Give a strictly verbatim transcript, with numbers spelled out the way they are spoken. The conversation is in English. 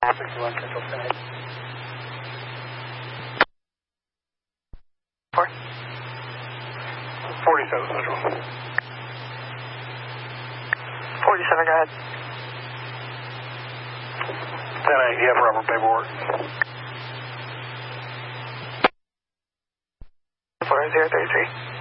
sixty-one Central Senate. Four. forty-seven Central. forty-seven, go ahead. ten eight, you have rubber paperwork. four zero three three.